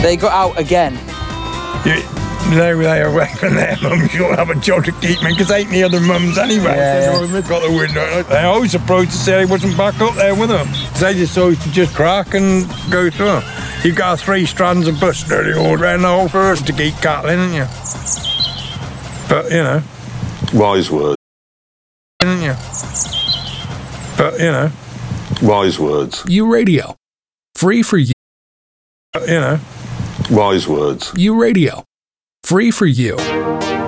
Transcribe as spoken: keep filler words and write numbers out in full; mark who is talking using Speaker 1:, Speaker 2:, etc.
Speaker 1: They got out again.
Speaker 2: You, they they away from their mums. You'll have a job to keep me, because ain't the other mums anyway.
Speaker 1: Yeah.
Speaker 2: So they've got the window. They're always surprised to say he wasn't back up there with them. They just always to just crack and go through. You've got three strands of bus nearly all around the whole forest to keep cattling, haven't you? But, you know.
Speaker 3: Wise words.
Speaker 2: Haven't you? But, you know.
Speaker 3: Wise words.
Speaker 4: U Radio. Free for you.
Speaker 2: But, you know.
Speaker 3: Wise words.
Speaker 4: U Radio. Free for you.